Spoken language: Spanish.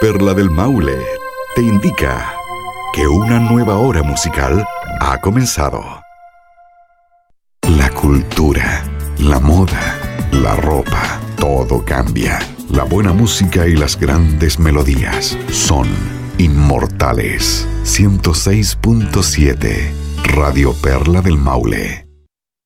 Perla del Maule te indica que una nueva hora musical ha comenzado. La cultura, la moda, la ropa, todo cambia. La buena música y las grandes melodías son inmortales. 106.7 Radio Perla del Maule.